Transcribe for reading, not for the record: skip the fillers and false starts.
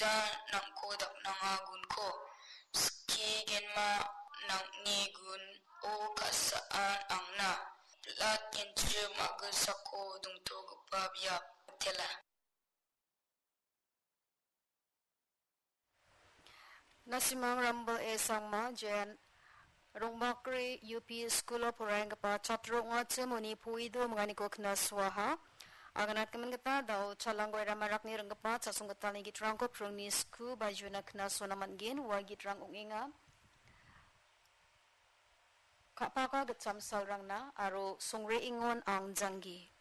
za nang kodak nangagun ko ski genma nang nigun o kasaan ang na lat inchu magasako dungto gupabya tela. Nasimang Rumble Sangma Jen Rongbakri UP School of Orangapa Chatro Ngwatse Muni Puido Manganiko Knaswaha Aganat Kamangata Dao Chalangwa Ramarakni Rangapa Chasungata ni Gitrangko Prungni Sku Bajuna Knaswana Mangin Wa Gitrang Unginga Kapaka Gatsam Salrangna Aro Sungre Ingon Ang Jangi